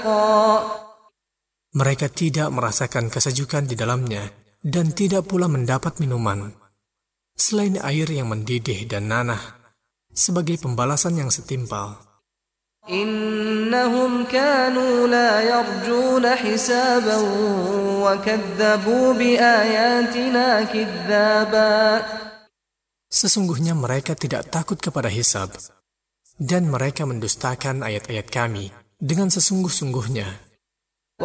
Mereka tidak merasakan kesejukan di dalamnya dan tidak pula mendapat minuman selain air yang mendidih dan nanah sebagai pembalasan yang setimpal. إنهم كانوا لا يرجون حسابا وكذبوا بآياتنا كذابا. Sesungguhnya mereka tidak takut kepada hisab, dan mereka mendustakan ayat-ayat kami dengan sesungguh-sungguhnya.